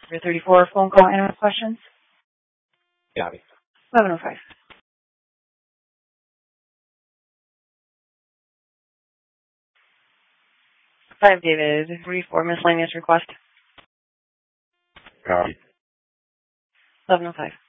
Number 34, phone call, any questions? Got it. 11:05. 5, David. 34, miscellaneous request. Copy. 11:05.